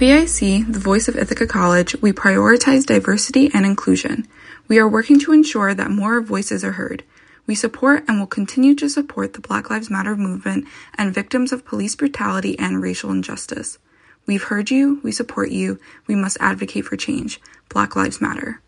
VIC, the voice of Ithaca College, we prioritize diversity and inclusion. We are working to ensure that more voices are heard. We support and will continue to support the Black Lives Matter movement and victims of police brutality and racial injustice. We've heard you, we support you, we must advocate for change. Black Lives Matter.